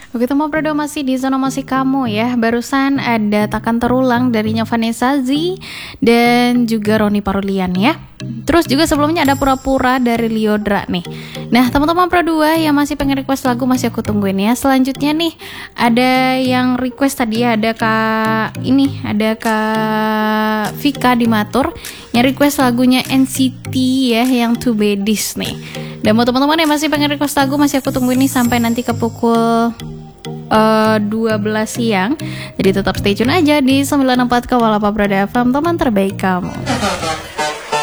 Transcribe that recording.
Oke, teman Prodo masih di zona musik kamu ya. Barusan ada Takkan Terulang darinya Vanessa Z dan juga Roni Parulian ya. Terus juga sebelumnya ada Pura-Pura dari Liodra nih. Nah, teman-teman Pro 2 yang masih pengen request lagu masih aku tungguin ya. Selanjutnya nih ada yang request tadi ya, ada Kak Vika di Matur yang request lagunya NCT ya, yang To Be This nih. Dan buat teman-teman yang masih pengen request lagu masih aku tungguin nih sampai nanti ke pukul 12 siang. Jadi tetap stay tune aja di 94 Kawalapa Brada FM, teman terbaik kamu.